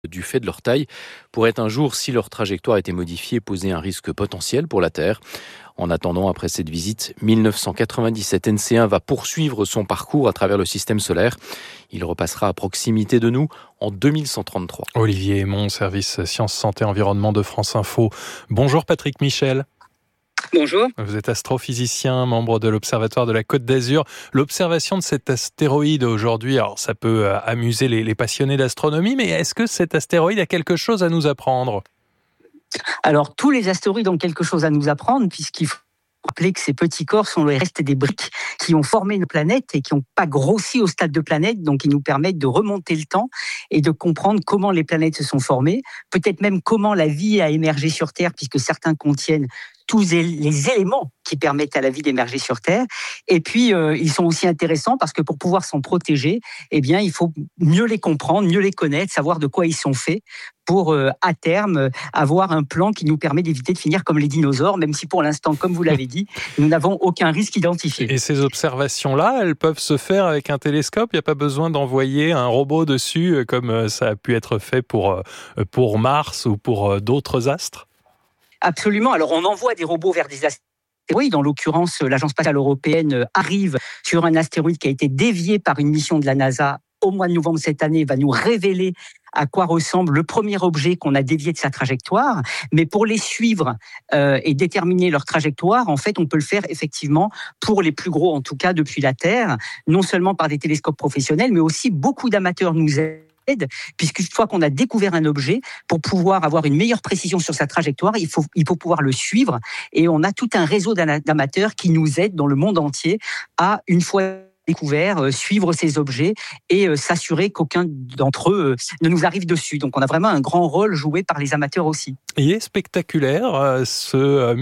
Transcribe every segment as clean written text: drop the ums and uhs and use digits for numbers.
du fait de leur taille, pourraient un jour, si leur trajectoire était modifiée, poser un risque potentiel pour la Terre. En attendant, après cette visite, 1997 NC1 va poursuivre son parcours à travers le système solaire. Il repassera à proximité de nous en 2133. Olivier Aymon, service Sciences, Santé, Environnement de France Info. Bonjour Patrick Michel. Bonjour. Vous êtes astrophysicien, membre de l'Observatoire de la Côte d'Azur. L'observation de cet astéroïde aujourd'hui, alors ça peut amuser les passionnés d'astronomie, mais est-ce que cet astéroïde a quelque chose à nous apprendre ? Alors, tous les astéroïdes ont quelque chose à nous apprendre, puisqu'il faut rappeler que ces petits corps sont le reste des briques qui ont formé une planète et qui n'ont pas grossi au stade de planète, donc ils nous permettent de remonter le temps et de comprendre comment les planètes se sont formées, peut-être même comment la vie a émergé sur Terre, puisque certains contiennent tous les éléments qui permettent à la vie d'émerger sur Terre. Et puis, ils sont aussi intéressants parce que pour pouvoir s'en protéger, eh bien, il faut mieux les comprendre, mieux les connaître, savoir de quoi ils sont faits pour, à terme, avoir un plan qui nous permet d'éviter de finir comme les dinosaures, même si pour l'instant, comme vous l'avez dit, nous n'avons aucun risque identifié. Et ces observations-là, elles peuvent se faire avec un télescope. Il n'y a pas besoin d'envoyer un robot dessus, comme ça a pu être fait pour Mars ou pour d'autres astres ? Absolument. Alors, on envoie des robots vers des astéroïdes. En l'occurrence, l'Agence spatiale européenne arrive sur un astéroïde qui a été dévié par une mission de la NASA au mois de novembre cette année, va nous révéler à quoi ressemble le premier objet qu'on a dévié de sa trajectoire. Mais pour les suivre et déterminer leur trajectoire, en fait, on peut le faire effectivement pour les plus gros, en tout cas depuis la Terre, non seulement par des télescopes professionnels, mais aussi beaucoup d'amateurs nous aident. Puisqu'une fois qu'on a découvert un objet, pour pouvoir avoir une meilleure précision sur sa trajectoire, il faut pouvoir le suivre. Et on a tout un réseau d'amateurs qui nous aident dans le monde entier à, une fois découvert, suivre ces objets et s'assurer qu'aucun d'entre eux ne nous arrive dessus. Donc on a vraiment un grand rôle joué par les amateurs aussi. Il est spectaculaire ce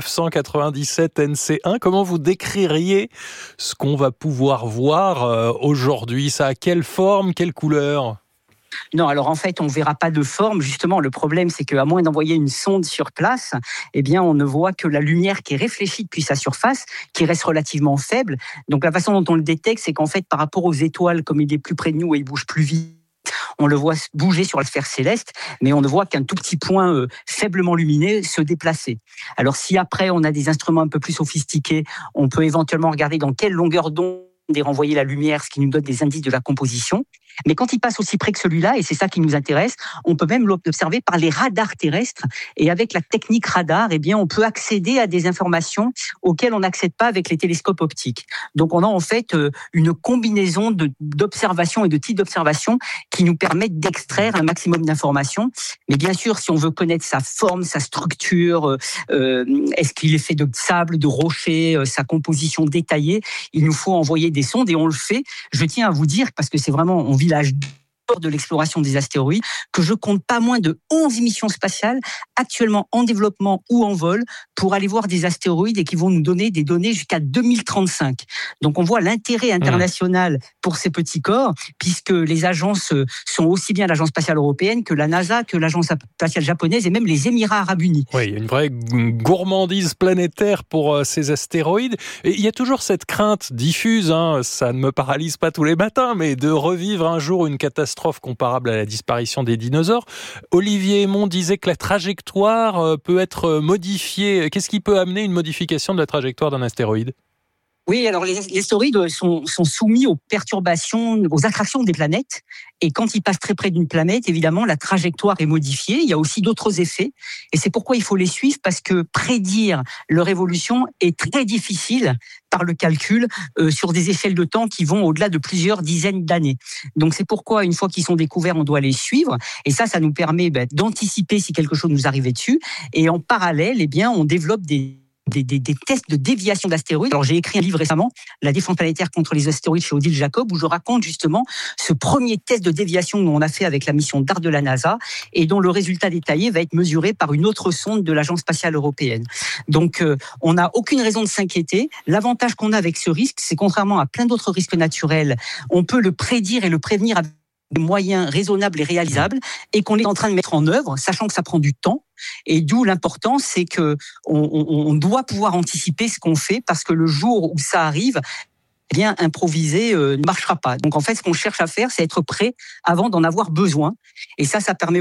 1997 NC1. Comment vous décririez ce qu'on va pouvoir voir aujourd'hui ? Ça a quelle forme, quelle couleur ? Non, alors en fait, on ne verra pas de forme. Justement, le problème, c'est qu'à moins d'envoyer une sonde sur place, eh bien, on ne voit que la lumière qui est réfléchie depuis sa surface, qui reste relativement faible. Donc, la façon dont on le détecte, c'est qu'en fait, par rapport aux étoiles, comme il est plus près de nous et il bouge plus vite, on le voit bouger sur la sphère céleste, mais on ne voit qu'un tout petit point faiblement lumineux se déplacer. Alors, si après, on a des instruments un peu plus sophistiqués, on peut éventuellement regarder dans quelle longueur d'onde est renvoyer la lumière, ce qui nous donne des indices de la composition. Mais quand il passe aussi près que celui-là, et c'est ça qui nous intéresse, on peut même l'observer par les radars terrestres. Et avec la technique radar, eh bien, on peut accéder à des informations auxquelles on n'accède pas avec les télescopes optiques. Donc, on a en fait une combinaison d'observations et de types d'observations qui nous permettent d'extraire un maximum d'informations. Mais bien sûr, si on veut connaître sa forme, sa structure, est-ce qu'il est fait de sable, de rochers, sa composition détaillée, il nous faut envoyer des sondes et on le fait. Je tiens à vous dire, parce que c'est vraiment, on vit l'âge d'or de l'exploration des astéroïdes, que je compte pas moins de 11 missions spatiales actuellement en développement ou en vol pour aller voir des astéroïdes et qui vont nous donner des données jusqu'à 2035. Donc on voit l'intérêt international pour ces petits corps, puisque les agences sont aussi bien l'Agence spatiale européenne que la NASA, que l'Agence spatiale japonaise et même les Émirats arabes unis. Oui, il y a une vraie gourmandise planétaire pour ces astéroïdes. Et il y a toujours cette crainte diffuse, ça ne me paralyse pas tous les matins, mais de revivre un jour une catastrophe comparable à la disparition des dinosaures. Olivier Aymon disait que la trajectoire peut être modifiée. Qu'est-ce qui peut amener une modification de la trajectoire d'un astéroïde ? Oui, alors les astéroïdes sont soumis aux perturbations, aux attractions des planètes. Et quand ils passent très près d'une planète, évidemment, la trajectoire est modifiée. Il y a aussi d'autres effets. Et c'est pourquoi il faut les suivre, parce que prédire leur évolution est très difficile par le calcul sur des échelles de temps qui vont au-delà de plusieurs dizaines d'années. Donc c'est pourquoi, une fois qu'ils sont découverts, on doit les suivre. Et ça nous permet d'anticiper si quelque chose nous arrivait dessus. Et en parallèle, eh bien, on développe des tests de déviation d'astéroïdes. Alors j'ai écrit un livre récemment, La défense planétaire contre les astéroïdes chez Odile Jacob, où je raconte justement ce premier test de déviation qu'on a fait avec la mission DART de la NASA et dont le résultat détaillé va être mesuré par une autre sonde de l'Agence spatiale européenne. Donc on n'a aucune raison de s'inquiéter. L'avantage qu'on a avec ce risque, c'est contrairement à plein d'autres risques naturels, on peut le prédire et le prévenir avec des moyens raisonnables et réalisables et qu'on est en train de mettre en œuvre, sachant que ça prend du temps. Et d'où l'importance, c'est que on doit pouvoir anticiper ce qu'on fait, parce que le jour où ça arrive, eh bien, improviser ne marchera pas. Donc, en fait, ce qu'on cherche à faire, c'est être prêt avant d'en avoir besoin. Et ça permet